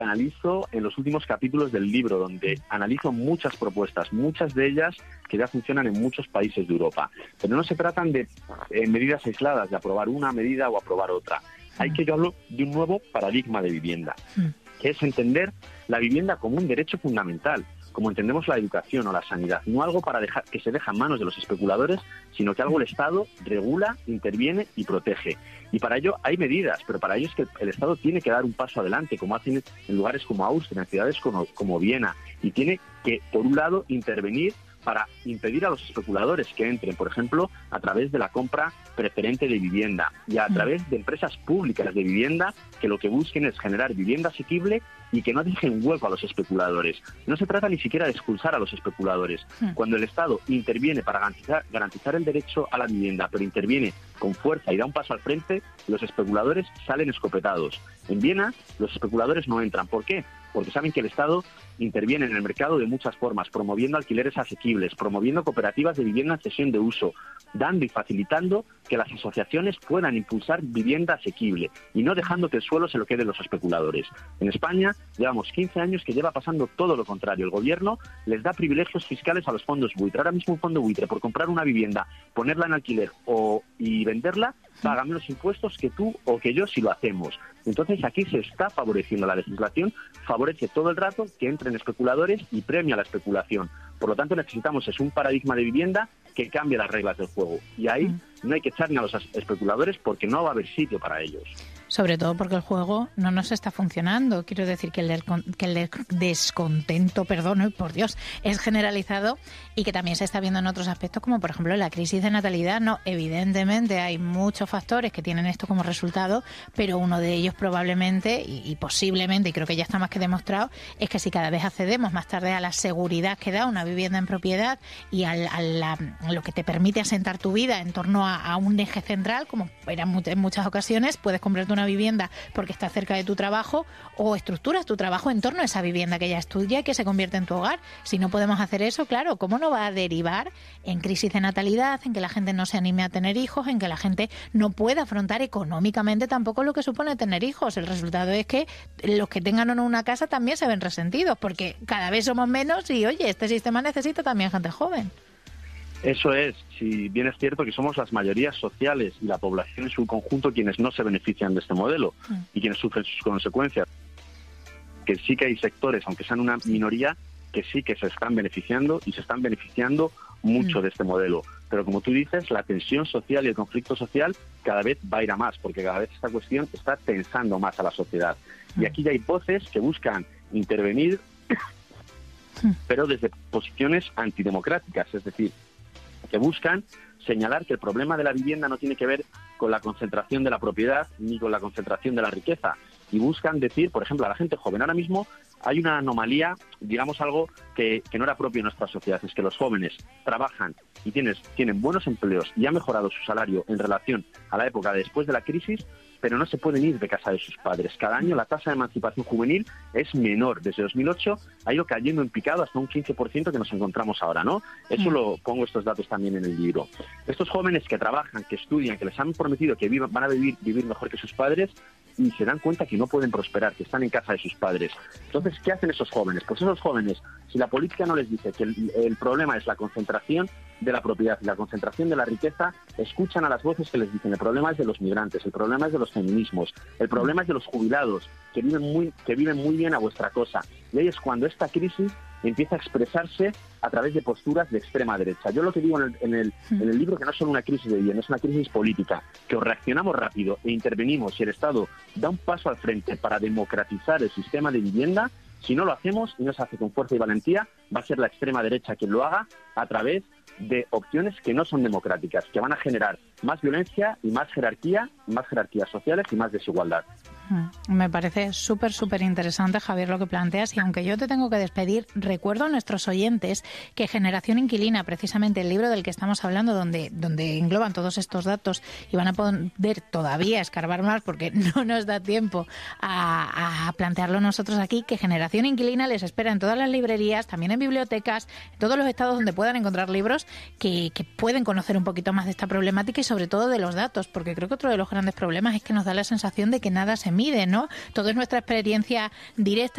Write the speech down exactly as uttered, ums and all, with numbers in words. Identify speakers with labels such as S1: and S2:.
S1: analizo en los últimos capítulos del libro, donde analizo muchas propuestas, muchas de ellas que ya funcionan en muchos países de Europa. Pero no se tratan de eh, medidas aisladas, de aprobar una medida o aprobar otra. Hay que yo hablo de un nuevo paradigma de vivienda, que es entender la vivienda como un derecho fundamental, como entendemos la educación o la sanidad, no algo para dejar que se deja en manos de los especuladores, sino que algo el Estado regula, interviene y protege. Y para ello hay medidas, pero para ello es que el Estado tiene que dar un paso adelante, como hacen en lugares como Austria, en ciudades como, como Viena, y tiene que, por un lado, intervenir para impedir a los especuladores que entren, por ejemplo, a través de la compra preferente de vivienda y a través de empresas públicas de vivienda que lo que busquen es generar vivienda asequible y que no dejen hueco a los especuladores. No se trata ni siquiera de expulsar a los especuladores. Cuando el Estado interviene para garantizar, garantizar el derecho a la vivienda, pero interviene con fuerza y da un paso al frente, los especuladores salen escopetados. En Viena, los especuladores no entran. ¿Por qué? Porque saben que el Estado interviene en el mercado de muchas formas, promoviendo alquileres asequibles, promoviendo cooperativas de vivienda en cesión de uso, dando y facilitando que las asociaciones puedan impulsar vivienda asequible y no dejando que el suelo se lo queden los especuladores. En España llevamos quince años que lleva pasando todo lo contrario. El gobierno les da privilegios fiscales a los fondos buitre. Ahora mismo un fondo buitre, por comprar una vivienda, ponerla en alquiler o y venderla, paga menos impuestos que tú o que yo si lo hacemos. Entonces aquí se está favoreciendo la legislación, favorece todo el rato que entren especuladores y premia la especulación. Por lo tanto, necesitamos es un paradigma de vivienda que cambie las reglas del juego. Y ahí mm. no hay que echar ni a los especuladores porque no va a haber sitio para ellos.
S2: Sobre todo porque el juego no nos está funcionando. Quiero decir que el, descon- que el descontento, perdón, por Dios, es generalizado y que también se está viendo en otros aspectos, como por ejemplo la crisis de natalidad. No, evidentemente hay muchos factores que tienen esto como resultado, pero uno de ellos probablemente y, y posiblemente, y creo que ya está más que demostrado, es que si cada vez accedemos más tarde a la seguridad que da una vivienda en propiedad y a, a, la, a lo que te permite asentar tu vida en torno a, a un eje central, como era en muchas ocasiones, puedes comprarte una vivienda porque está cerca de tu trabajo o estructuras tu trabajo en torno a esa vivienda que ya es tuya y que se convierte en tu hogar. Si no podemos hacer eso, claro, ¿cómo no va a derivar en crisis de natalidad, en que la gente no se anime a tener hijos, en que la gente no pueda afrontar económicamente tampoco lo que supone tener hijos? El resultado es que los que tengan o no una casa también se ven resentidos porque cada vez somos menos y, oye, este sistema necesita también gente joven.
S1: Eso es, si bien es cierto que somos las mayorías sociales y la población en su conjunto quienes no se benefician de este modelo mm. y quienes sufren sus consecuencias, que sí que hay sectores, aunque sean una minoría, que sí que se están beneficiando y se están beneficiando mucho mm. de este modelo. Pero como tú dices, la tensión social y el conflicto social cada vez va a ir a más, porque cada vez esta cuestión está tensando más a la sociedad. Mm. Y aquí ya hay voces que buscan intervenir, mm. pero desde posiciones antidemocráticas, es decir, que buscan señalar que el problema de la vivienda no tiene que ver con la concentración de la propiedad ni con la concentración de la riqueza. Y buscan decir, por ejemplo, a la gente joven, ahora mismo hay una anomalía, digamos algo que, que no era propio de nuestra sociedad, es que los jóvenes trabajan y tienes, tienen buenos empleos y ha mejorado su salario en relación a la época después de la crisis, pero no se pueden ir de casa de sus padres. Cada año la tasa de emancipación juvenil es menor. Desde dos mil ocho ha ido cayendo en picado hasta un quince por ciento que nos encontramos ahora, ¿no? Eso lo pongo estos datos también en el libro. Estos jóvenes que trabajan, que estudian, que les han prometido que vivan, van a vivir, vivir mejor que sus padres y se dan cuenta que no pueden prosperar, que están en casa de sus padres. Entonces, ¿qué hacen esos jóvenes? Pues esos jóvenes, si la política no les dice que el, el problema es la concentración de la propiedad y la concentración de la riqueza, escuchan a las voces que les dicen el problema es de los migrantes, el problema es de los feminismos, el problema es de los jubilados, que viven muy, que viven muy bien a vuestra cosa. Y ahí es cuando esta crisis empieza a expresarse a través de posturas de extrema derecha. Yo lo que digo en el, en el, en el libro que no es solo una crisis de vivienda, es una crisis política, que o reaccionamos rápido e intervenimos y el Estado da un paso al frente para democratizar el sistema de vivienda. Si no lo hacemos y no se hace con fuerza y valentía, va a ser la extrema derecha quien lo haga a través de opciones que no son democráticas, que van a generar más violencia y más jerarquía, más jerarquías sociales y más desigualdad.
S2: Me parece súper, súper interesante, Javier, lo que planteas. Y aunque yo te tengo que despedir, recuerdo a nuestros oyentes que Generación Inquilina, precisamente el libro del que estamos hablando, donde, donde engloban todos estos datos y van a poder todavía escarbar más porque no nos da tiempo a, a plantearlo nosotros aquí, que Generación Inquilina les espera en todas las librerías, también en bibliotecas, en todos los estados donde puedan encontrar libros que, que pueden conocer un poquito más de esta problemática y sobre todo de los datos, porque creo que otro de los grandes problemas es que nos da la sensación de que nada se mide, ¿no? Todo es nuestra experiencia directa.